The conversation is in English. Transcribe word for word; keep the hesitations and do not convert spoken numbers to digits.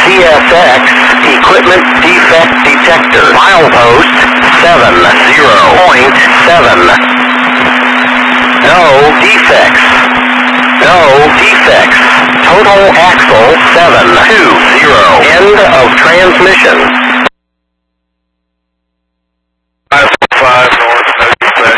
C S X, equipment defect detector. Milepost seven zero point seven. No defects. No defects. Total axle seven two zero. End of transmission.